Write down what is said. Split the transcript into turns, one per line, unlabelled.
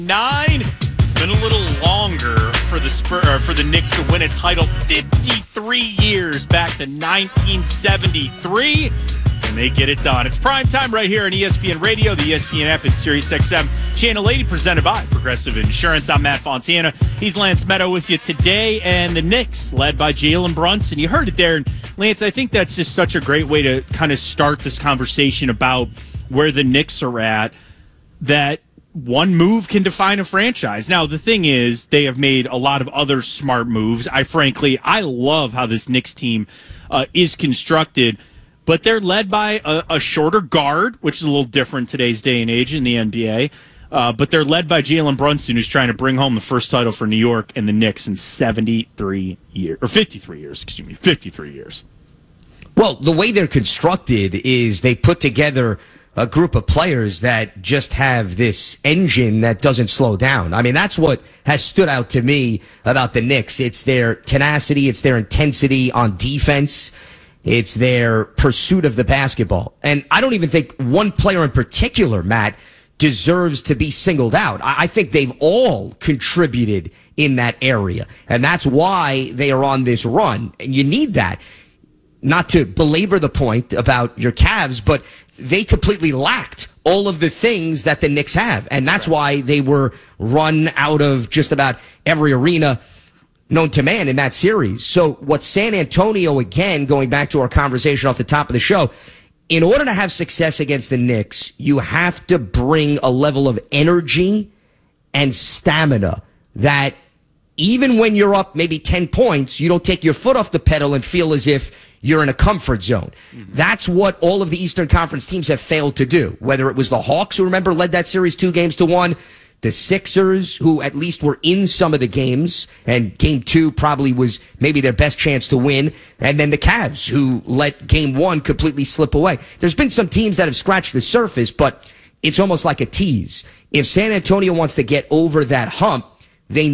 9. It's been a little longer for the Knicks to win a title. 53 years back to 1973. And they get it done. It's prime time right here on ESPN Radio, the ESPN app, and SiriusXM. Channel 80 presented by Progressive Insurance. I'm Matt Fontana. He's Lance Meadow with you today. And the Knicks, led by Jalen Brunson. You heard it there. And Lance, I think that's just such a great way to kind of start this conversation about where the Knicks are at, that one move can define a franchise. Now, the thing is, they have made a lot of other smart moves. I love how this Knicks team is constructed. But they're led by a shorter guard, which is a little different today's day and age in the NBA. But they're led by Jalen Brunson, who's trying to bring home the first title for New York and the Knicks in 53 years.
Well, the way they're constructed is they put together a group of players that just have this engine that doesn't slow down. I mean, that's what has stood out to me about the Knicks. It's their tenacity, it's their intensity on defense. It's their pursuit of the basketball. And I don't even think one player in particular, Matt, deserves to be singled out. I think they've all contributed in that area. And that's why they are on this run. And you need that. Not to belabor the point about your Cavs, but they completely lacked all of the things that the Knicks have. And that's why they were run out of just about every arena known to man in that series. So what San Antonio, again, going back to our conversation off the top of the show, in order to have success against the Knicks, you have to bring a level of energy and stamina that even when you're up maybe 10 points, you don't take your foot off the pedal and feel as if you're in a comfort zone. Mm-hmm. That's what all of the Eastern Conference teams have failed to do. Whether it was the Hawks, who remember led that series 2-1, the Sixers, who at least were in some of the games, and game 2 probably was maybe their best chance to win, and then the Cavs, who let game 1 completely slip away. There's been some teams that have scratched the surface, but it's almost like a tease. If San Antonio wants to get over that hump,